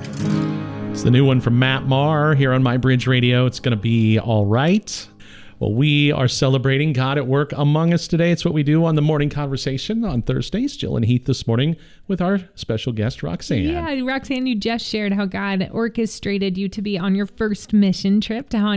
It's the new one from Matt Maher here on My Bridge Radio. It's going to be all right. Well, we are celebrating God at work among us today. It's what we do on the Morning Conversation on Thursdays. Jill and Heath this morning with our special guest, Roxanne. Yeah, Roxanne, you just shared how God orchestrated you to be on your first mission trip to